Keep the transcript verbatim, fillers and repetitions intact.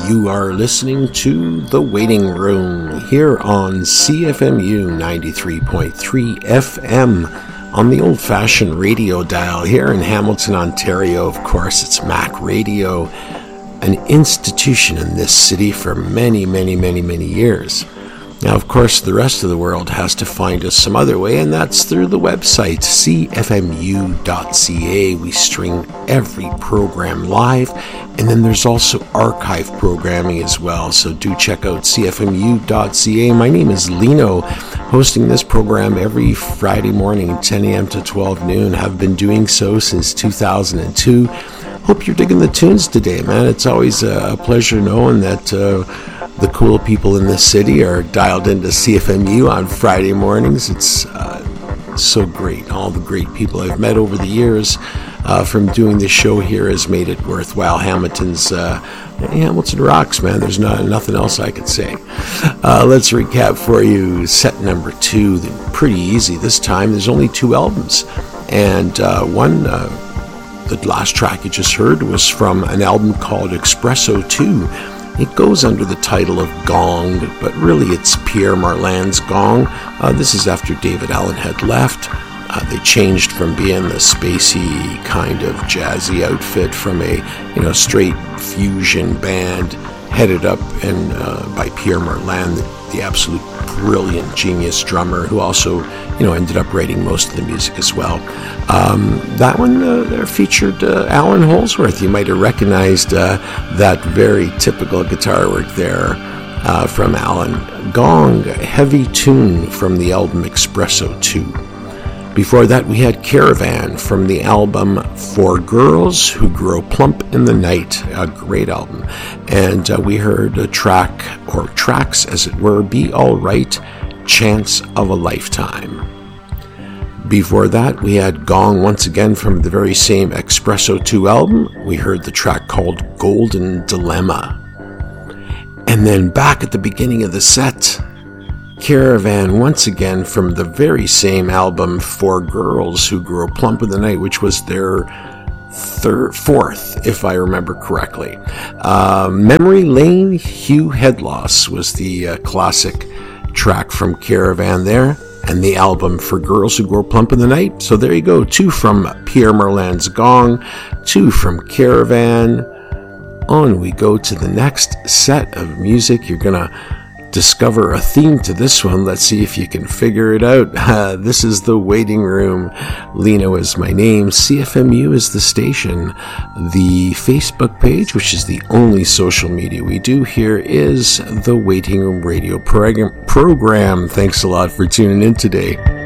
You are listening to The Waiting Room here on C F M U ninety-three point three F M on the old-fashioned radio dial here in Hamilton, Ontario. Of course, it's Mac Radio, an institution in this city for many, many, many, many years. Now, of course, the rest of the world has to find us some other way, and that's through the website, c f m u dot c a. We string every program live, and then there's also archive programming as well, so do check out c f m u dot c a. My name is Lino, hosting this program every Friday morning, ten a.m. to twelve noon. Have been doing so since two thousand two. Hope you're digging the tunes today, man. It's always a pleasure knowing that uh, the cool people in this city are dialed into C F M U on Friday mornings. It's uh, so great. All the great people I've met over the years uh, from doing this show here has made it worthwhile. Hamilton's uh, Hamilton rocks, man. There's not nothing else I could say. Uh, let's recap for you. Set number two, pretty easy this time. There's only two albums, and uh, one. Uh, the last track you just heard was from an album called Espresso two. It goes under the title of Gong, but really it's Pierre Marlin's Gong. Uh, this is after David Allen had left. Uh, they changed from being the spacey kind of jazzy outfit from a you know straight fusion band headed up and uh, by Pierre Marlin, the, the absolute brilliant genius drummer who also you know ended up writing most of the music as well. Um, that one uh, featured uh, Alan Holdsworth. You might have recognized uh, that very typical guitar work there uh, from Alan. Gong, a heavy tune from the album Espresso two. Before that, we had Caravan from the album For Girls Who Grow Plump in the Night, a great album. And uh, we heard a track, or tracks as it were, Be All Right, Chance of a Lifetime. Before that, we had Gong once again from the very same Espresso two album. We heard the track called Golden Dilemma. And then back at the beginning of the set, Caravan once again from the very same album For Girls Who Grow Plump in the Night, which was their third, fourth, if I remember correctly. Uh, Memory Lane, Hugh Headloss was the uh, classic track from Caravan there, and the album For Girls Who Grow Plump in the Night. So there you go, two from Pierre Marlin's Gong, two from Caravan. On we go to the next set of music. You're gonna discover a theme to this one. Let's see if you can figure it out. Uh, this is The Waiting Room. Lino is my name. C F M U is the station. The Facebook page, which is the only social media we do here, is The Waiting Room Radio program. program. Thanks a lot for tuning in today.